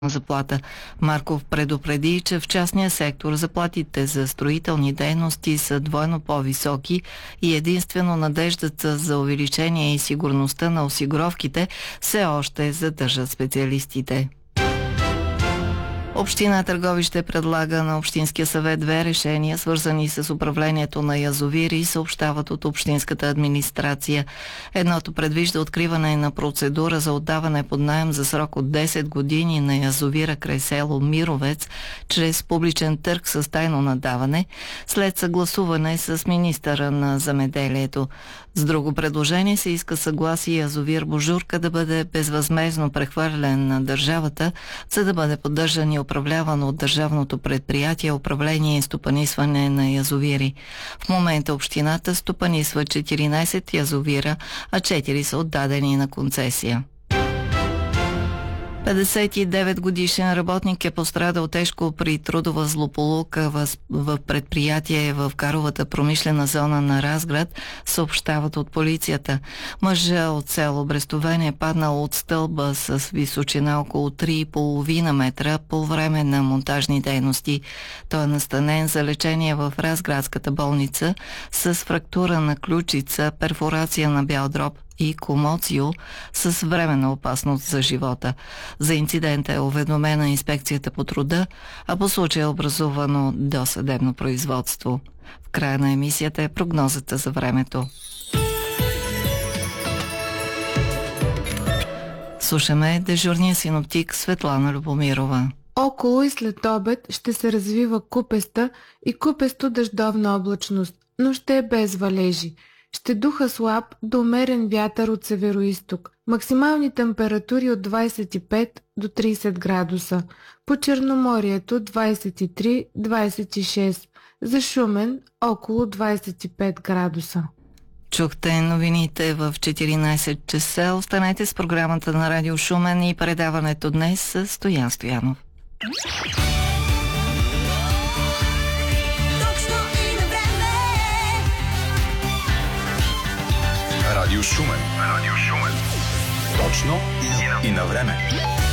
заплата. Марков предупреди, че в частния сектор заплатите за строителни дейности са двойно по-високи и единствено надеждата за увеличение и сигурността на осигуровките все още задържат специалистите. Община Търговище предлага на Общинския съвет две решения, свързани с управлението на язовири, съобщават от Общинската администрация. Едното предвижда откриване на процедура за отдаване под наем за срок от 10 години на язовира край село Мировец, чрез публичен търг с тайно наддаване, след съгласуване с министъра на земеделието. С друго предложение се иска съгласие язовир Божурка да бъде безвъзмездно прехвърлен на държавата, за да бъде поддържан и управляван от държавното предприятие управление и стопанисване на язовири. В момента общината стопанисва 14 язовира, а 4 са отдадени на концесия. 59-годишен работник е пострадал тежко при трудова злополука в предприятие в каровата промишлена зона на Разград, съобщават от полицията. Мъжа от село Брестовен е паднал от стълба с височина около 3,5 метра по време на монтажни дейности. Той е настанен за лечение в Разградската болница с фрактура на ключица, перфорация на бял дроб и комоцио с временна опасност за живота. За инцидента е уведомена инспекцията по труда, а по случая е образувано досъдебно производство. В края на емисията е прогнозата за времето. Слушаме дежурния синоптик Светлана Любомирова. Около и след обед ще се развива купеста и купесто дъждовна облачност, но ще е без валежи. Ще духа слаб до умерен вятър от североизток. Максимални температури от 25 до 30 градуса. По Черноморието 23-26. За Шумен около 25 градуса. Чухте новините в 14 часа. Останете с програмата на Радио Шумен и предаването днес с Стоян Стоянов. Радио Шумен. Точно и на време.